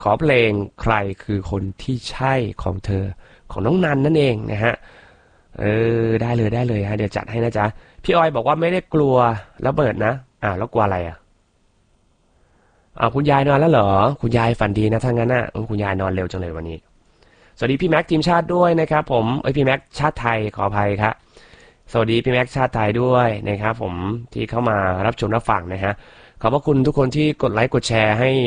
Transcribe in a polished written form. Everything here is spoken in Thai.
ขอเพลงใครคือคนที่ใช่ของเธอของน้องนันนั่นเองนะฮะได้เลยฮะเดี๋ยวจัดให้นะจ๊ะพี่ออยบอกว่าไม่ได้กลัวระเบิดนะแล้วกลัวอะไรคุณยายนอนแล้วเหรอคุณยายฝันดีนะถ้างั้นคุณยายนอนเร็วจังเลยวันนี้สวัสดีพี่แม็กทีมชาติด้วยนะครับผมพี่แม็กชาติไทยขออภัยครับสวัสดีพี่แม็กชาติไทยด้วยนะครับผมที่เข้ามารับชมรับฟังนะฮะขอบพระคุณทุกคนที่กดไลค์กดแชร์ให้